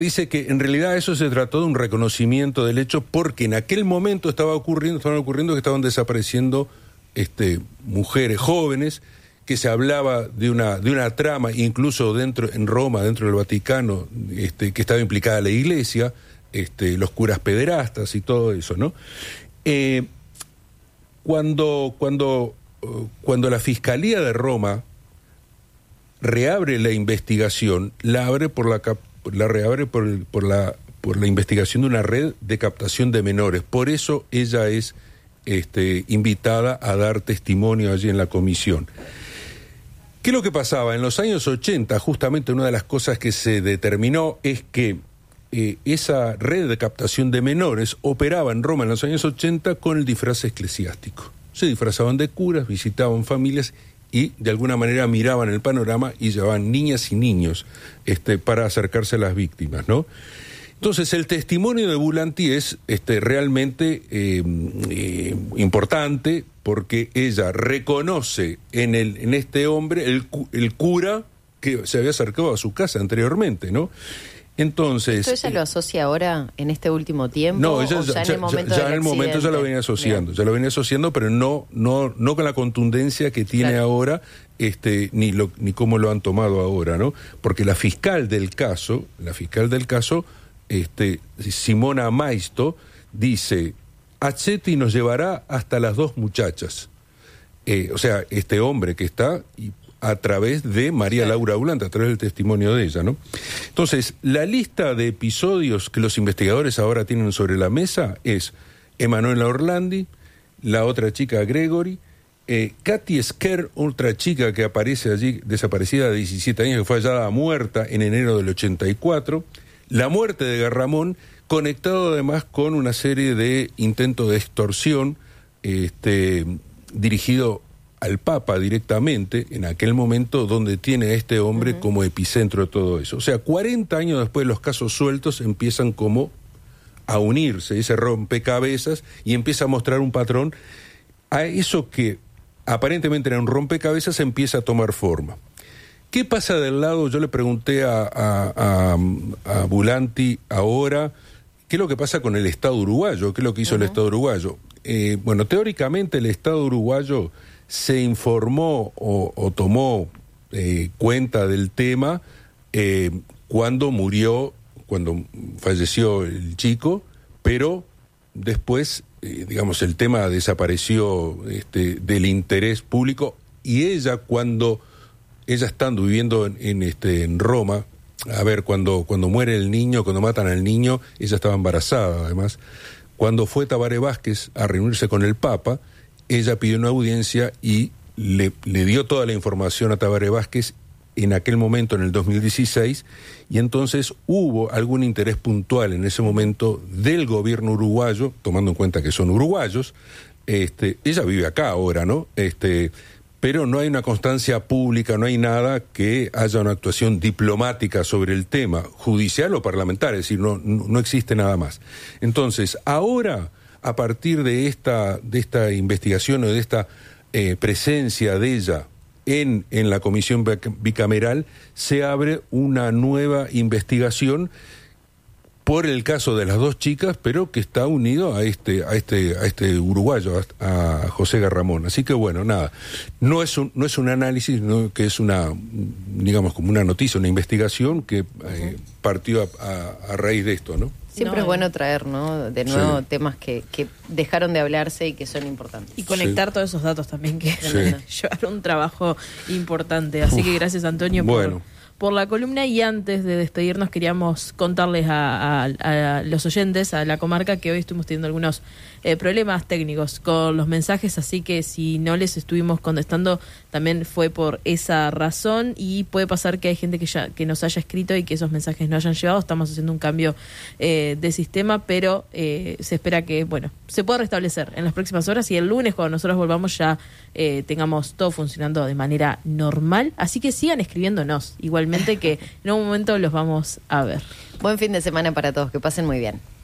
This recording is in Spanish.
Dice que en realidad eso se trató de un reconocimiento del hecho porque en aquel momento estaban ocurriendo que estaban desapareciendo mujeres jóvenes, que se hablaba de una trama, incluso en Roma, dentro del Vaticano, que estaba implicada la Iglesia, los curas pederastas y todo eso, ¿no? Cuando la Fiscalía de Roma reabre la investigación, la reabre por la investigación de una red de captación de menores. Por eso ella es invitada a dar testimonio allí en la comisión. ¿Qué es lo que pasaba? En los años 80, justamente una de las cosas que se determinó es que esa red de captación de menores operaba en Roma en los años 80 con el disfraz eclesiástico. Se disfrazaban de curas, visitaban familias y de alguna manera miraban el panorama y llevaban niñas y niños para acercarse a las víctimas, ¿no? Entonces el testimonio de Bulanti es realmente importante porque ella reconoce en este hombre el cura que se había acercado a su casa anteriormente, ¿no? Entonces, ¿Esto ella lo asocia ahora en este último tiempo? No, ella ya en el momento ya lo venía asociando. Bien. Ya lo venía asociando, pero no con la contundencia que tiene ahora, ni cómo lo han tomado ahora, ¿no? Porque la fiscal del caso, Simona Maisto, dice: Accetti nos llevará hasta las dos muchachas. O sea, este hombre que está a través de María Laura Bulanti, a través del testimonio de ella, ¿no? Entonces, la lista de episodios que los investigadores ahora tienen sobre la mesa es Emanuela Orlandi, la otra chica Gregory, Katy Esquer, otra chica que aparece allí desaparecida de 17 años, que fue hallada muerta en enero del 84, la muerte de Garramón, conectado además con una serie de intentos de extorsión dirigido al Papa directamente, en aquel momento donde tiene a este hombre como epicentro de todo eso. O sea, 40 años después los casos sueltos empiezan como a unirse, ese rompecabezas, y empieza a mostrar un patrón. A eso que aparentemente era un rompecabezas empieza a tomar forma. ¿Qué pasa del lado? Yo le pregunté a Bulanti ahora, ¿qué es lo que pasa con el Estado uruguayo? ¿Qué es lo que hizo el Estado uruguayo? Bueno, teóricamente el Estado uruguayo se informó o tomó cuenta del tema cuando falleció el chico, pero después, el tema desapareció del interés público, y ella estando viviendo en Roma, cuando muere el niño, cuando matan al niño, ella estaba embarazada además. Cuando fue Tabaré Vázquez a reunirse con el Papa, ella pidió una audiencia y le dio toda la información a Tabaré Vázquez en aquel momento, en el 2016, y entonces hubo algún interés puntual en ese momento del gobierno uruguayo, tomando en cuenta que son uruguayos. Ella vive acá ahora, ¿no? Pero no hay una constancia pública, no hay nada que haya una actuación diplomática sobre el tema, judicial o parlamentaria, es decir, no existe nada más. Entonces, ahora, a partir de esta investigación o de esta presencia de ella en la comisión bicameral, se abre una nueva investigación por el caso de las dos chicas, pero que está unido a este uruguayo, a José Garramón. Así que bueno, nada, no es un análisis, ¿no? Que es como una noticia, una investigación que partió a raíz de esto, ¿no? Siempre es bueno traer, ¿no? De nuevo temas que dejaron de hablarse y que son importantes. Y conectar todos esos datos también, que llevaron un trabajo importante. Así que gracias, Antonio, por la columna. Y antes de despedirnos, queríamos contarles a los oyentes, a la comarca, que hoy estuvimos teniendo algunos problemas técnicos con los mensajes, así que si no les estuvimos contestando, también fue por esa razón, y puede pasar que hay gente que nos haya escrito y que esos mensajes no hayan llegado. Estamos haciendo un cambio de sistema, pero se espera que, se pueda restablecer en las próximas horas, y el lunes, cuando nosotros volvamos, ya tengamos todo funcionando de manera normal. Así que sigan escribiéndonos, igualmente, que en un momento los vamos a ver. Buen fin de semana para todos, que pasen muy bien.